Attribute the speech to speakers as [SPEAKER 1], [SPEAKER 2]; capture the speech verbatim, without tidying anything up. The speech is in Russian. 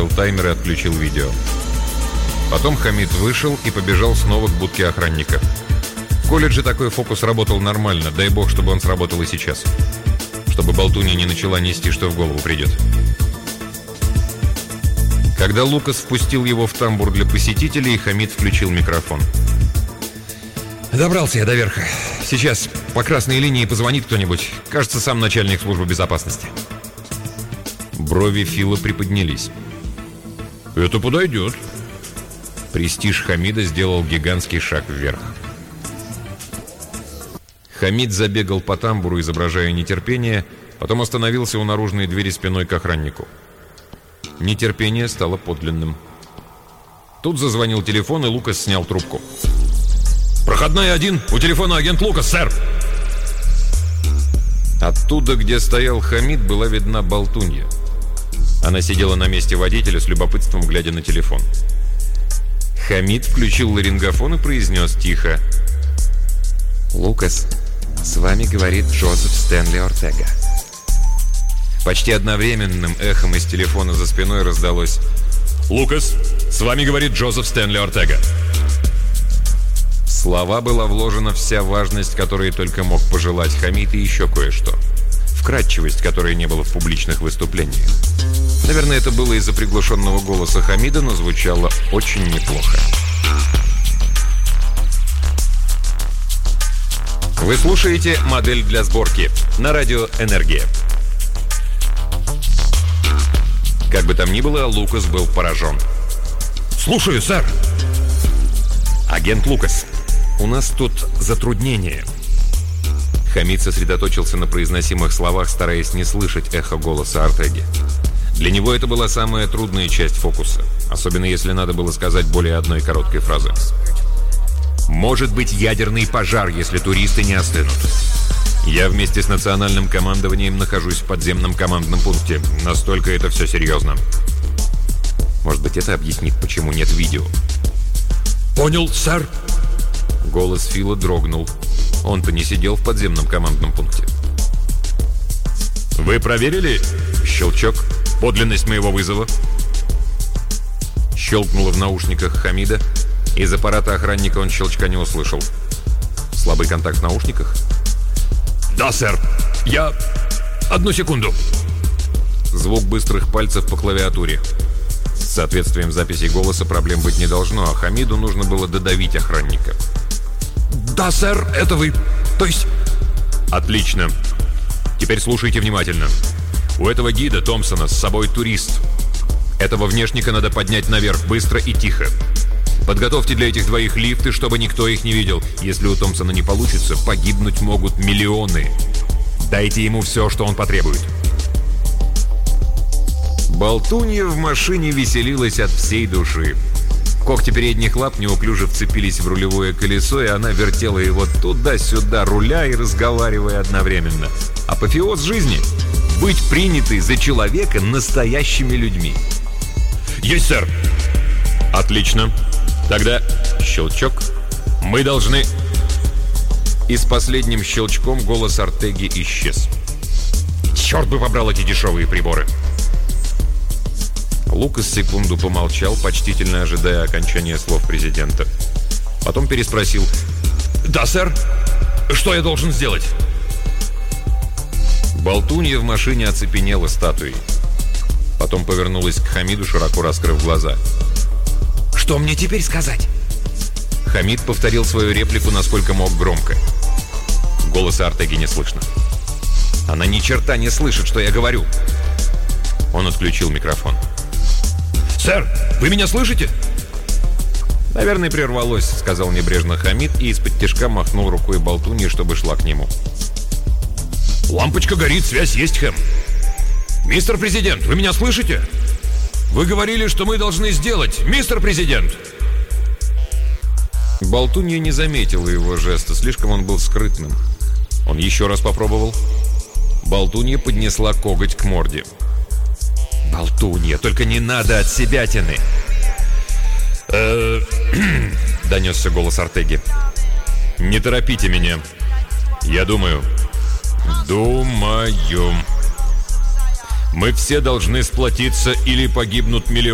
[SPEAKER 1] поставил таймер и отключил видео. Потом Хамид вышел и побежал снова к будке охранника. В колледже такой фокус работал нормально, дай бог, чтобы он сработал и сейчас. Чтобы болтунья не начала нести, что в голову придет. Когда Лукас впустил его в тамбур для посетителей, Хамид включил микрофон. «Добрался я до верха. Сейчас по красной линии позвонит кто-нибудь. Кажется, сам начальник службы безопасности». Брови Фила приподнялись. «Это подойдет». Престиж Хамида сделал гигантский шаг вверх. Хамид забегал по тамбуру, изображая нетерпение, потом остановился у наружной двери спиной к охраннику. Нетерпение стало подлинным. Тут зазвонил телефон, и Лукас снял трубку. «Проходная один, у телефона агент Лукас, сэр!» Оттуда, где стоял Хамид, была видна болтунья. Она сидела на месте водителя с любопытством, глядя на телефон. Хамид включил ларингофон и произнес тихо: «Лукас, с вами говорит Джозеф Стэнли Ортега». Почти одновременным эхом из телефона за спиной раздалось: «Лукас, с вами говорит Джозеф Стэнли Ортега». В слова была вложена вся важность, которой только мог пожелать Хамид, и еще кое-что. Вкрадчивость, которой не было в публичных выступлениях. Наверное, это было из-за приглушенного голоса Хамида, но звучало очень неплохо. Вы слушаете «Модель для сборки» на радио «Энергия». Как бы там ни было, Лукас был поражен. «Слушаю, сэр!» «Агент Лукас, у нас тут затруднение». Хамид сосредоточился на произносимых словах, стараясь не слышать эхо голоса Ортеги. Для него это была самая трудная часть фокуса, особенно если надо было сказать более одной короткой фразы. «Может быть ядерный пожар, если туристы не остынут. Я вместе с национальным командованием нахожусь в подземном командном пункте. Настолько это все серьезно». Может быть, это объяснит, почему нет видео. «Понял, сэр». Голос Фила дрогнул. Он-то не сидел в подземном командном пункте. «Вы проверили?» Щелчок. «Подлинность моего вызова». Щелкнуло в наушниках Хамида. Из аппарата охранника он щелчка не услышал. Слабый контакт в наушниках? «Да, сэр. Я... Одну секунду». Звук быстрых пальцев по клавиатуре. С соответствием записи голоса проблем быть не должно, а Хамиду нужно было додавить охранника. «Да, сэр, это вы. То есть...» «Отлично. Теперь слушайте внимательно. У этого гида Томпсона с собой турист. Этого внешника надо поднять наверх быстро и тихо. Подготовьте для этих двоих лифты, чтобы никто их не видел. Если у Томпсона не получится, погибнуть могут миллионы. Дайте ему все, что он потребует». Болтунья в машине веселилась от всей души. Когти передних лап неуклюже вцепились в рулевое колесо, и она вертела его туда-сюда, руля и разговаривая одновременно. Апофеоз жизни — быть принятой за человека настоящими людьми. «Есть, сэр!» «Отлично. Тогда щелчок. Мы должны...» И с последним щелчком голос Ортеги исчез. «Черт бы побрал эти дешевые приборы!» Лукас секунду помолчал, почтительно ожидая окончания слов президента. Потом переспросил: «Да, сэр. Что я должен сделать?» Болтунья в машине оцепенела статуей. Потом повернулась к Хамиду, широко раскрыв глаза. «Что мне теперь сказать?» Хамид повторил свою реплику насколько мог громко. Голоса Ортеги не слышно. «Она ни черта не слышит, что я говорю». Он отключил микрофон. «Сэр, вы меня слышите?» «Наверное, прервалось», — сказал небрежно Хамид и из-под тишка махнул рукой болтуньи, чтобы шла к нему. «Лампочка горит, связь есть, Хэм. Мистер президент, вы меня слышите? Вы говорили, что мы должны сделать, мистер президент!» Болтунья не заметила его жеста, слишком он был скрытным. Он еще раз попробовал. Болтунья поднесла коготь к морде. «Болтунья, только не надо от себя тяны!» донесся голос Ортеги. «Не торопите меня. Я думаю. Думаю. Мы все должны сплотиться или погибнут миллионы.